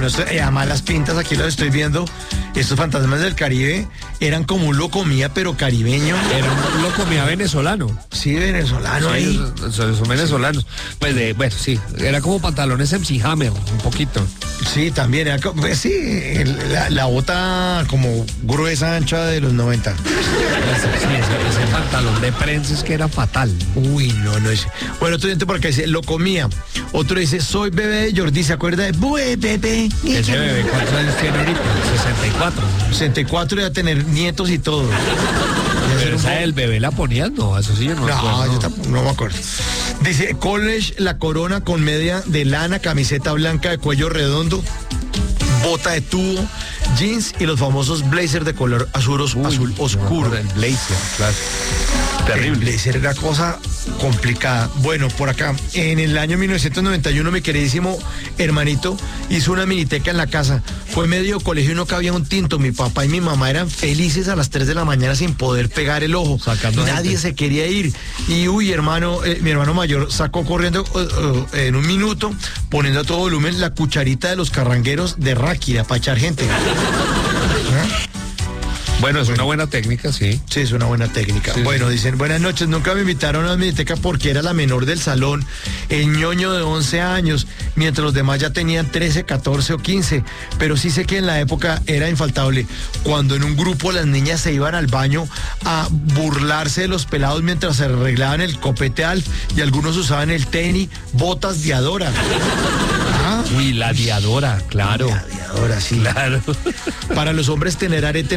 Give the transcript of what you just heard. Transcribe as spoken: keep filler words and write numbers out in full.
no, esto, eh, además las pintas, aquí las estoy viendo, estos fantasmas del Caribe eran como un locomía, pero caribeño. Era un locomía venezolano. Sí, venezolano Sí, ahí. son, son venezolanos. Pues de, bueno, sí, era como pantalones M C Hammer, un poquito. Sí, también, era como, pues, sí, el- la, la bota como gruesa, ancha de los noventa. Ese, sí, ese, ese pantalón de prensa es que era fatal. Uy, no, no es. Bueno, otro gente por acá dice, lo comía. Otro dice, soy bebé de Jordi, ¿se acuerda de Bue, bebé? Ese bebé, ¿cuántos años tiene ahorita? sesenta y cuatro. sesenta y cuatro y a tener nietos y todo. Pero esa del bebé la ponías, no, eso sí yo no me No, acuerdo. yo tampoco, no me acuerdo. Dice, college, la corona con media de lana, camiseta blanca de cuello redondo, bota de tubo, jeans y los famosos blazers de color azul, os- Uy, azul no, oscuro. el blazer, claro. El Terrible. blazer era cosa complicada. Bueno, por acá, en el año mil novecientos noventa y uno, mi queridísimo hermanito hizo una miniteca en la casa. Fue medio colegio y no cabía un tinto. Mi papá y mi mamá eran felices a las tres de la mañana sin poder pegar el ojo. Sacando Nadie gente. se quería ir. Y uy, hermano, eh, mi hermano mayor sacó corriendo uh, uh, en un minuto, poniendo a todo volumen la cucharita de los carrangueros de Ráquira para echar gente. Bueno, es una buena técnica, sí. Sí, es una buena técnica. Sí, bueno, sí. dicen, buenas noches, nunca me invitaron a la miniteca porque era la menor del salón, el ñoño de once años, mientras los demás ya tenían trece, catorce o quince. Pero sí sé que en la época era infaltable, cuando en un grupo las niñas se iban al baño a burlarse de los pelados mientras se arreglaban el copete Alf y algunos usaban el tenis, botas de Adora. Ah, Uy, la diadora, claro. de Adora, sí. Claro. Para los hombres tener arete